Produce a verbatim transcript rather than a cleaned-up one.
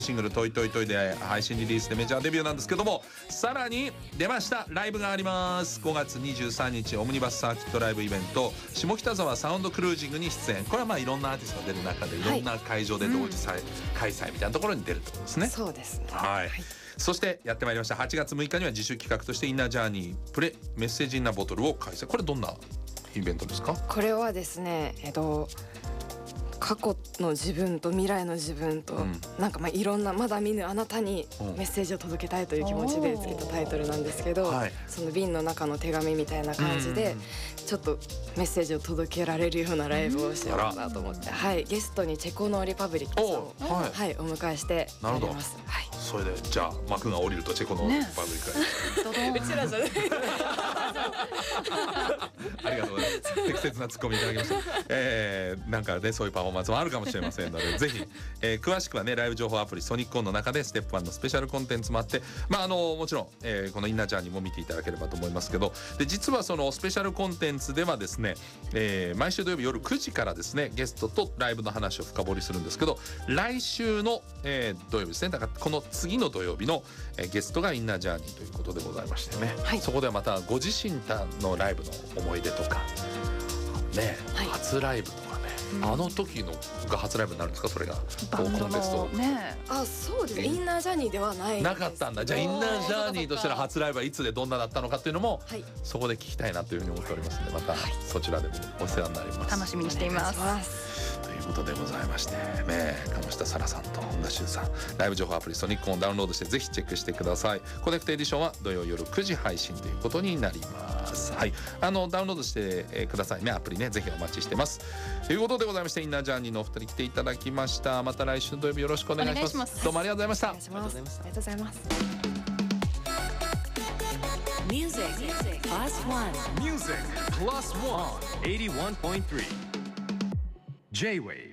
シングルトイトイトイで配信リリースでメジャーデビューなんですけども、さらに出ました、ライブがあります。ごがつにじゅうさんにちオムニバスサーキットライブイベント下北沢サウンドクルージングに出演。これはまあいろんなアーティストが出る中でいろんな会場で同時さい、うん、開催みたいなところに出るってことですね。 そうですね、 はい、はい、そしてやってまいりましたはちがつむいかには自主企画としてインナージャーニープレメッセージインナーボトルを開催。これどんなイベントですか？ これはですね、えっと過去の自分と未来の自分と、うん、なんかまあいろんなまだ見ぬあなたにメッセージを届けたいという気持ちでつけたタイトルなんですけど、はい、その瓶の中の手紙みたいな感じでちょっとメッセージを届けられるようなライブをしようかなと思って、はい、ゲストにチェコのリパブリックさんを、はいはい、お迎えしてやります。はい、 それでじゃあ幕が降りるとチェコのリパブリックが、ね、 うちらじゃないありがとうございます。適切なツッコミいただきました。えー、なんかねそういうパフォーマンスもあるかもしれませんのでぜひ、えー、詳しくはねライブ情報アプリソニックオンの中でステップワンのスペシャルコンテンツもあって、まああのもちろん、えー、このインナージャーニーも見ていただければと思いますけど、で実はそのスペシャルコンテンツではですね、えー、毎週土曜日夜くじからですねゲストとライブの話を深掘りするんですけど、来週の、えー、土曜日ですね、だからこの次の土曜日の、えー、ゲストがインナージャーニーということでございましてね、はい、そこではまたご自身のライブの思い出とかね、はい、初ライブとかね、うん、あの時のが初ライブになるんですか？それがバンドのね。 あ、そうですね、インナージャーニーではないなかったんだ。じゃあインナージャーニーとしての初ライブはいつでどんなだったのかっていうのも、はい、そこで聞きたいなというふうに思っておりますので、またそちらでもお世話になります。 楽しみにしています。 ということでございまして、ね、鴨下沙羅さんと本田修さん、ライブ情報アプリソニックオンダウンロードしてぜひチェックしてください。コネクトエディションは土曜夜くじ配信ということになります。はい、あのダウンロードして、えー、くださいね。アプリね、ぜひお待ちしてます。ということでございまして、インナージャーニーのお二人来ていただきました。また来週の土曜日よろしくお願いします。 お願いします。 どうもありがとうございました。 ありがとうございます。ありがとうございます。 Music plus one. Music plus one. eighty-one point three J-Wave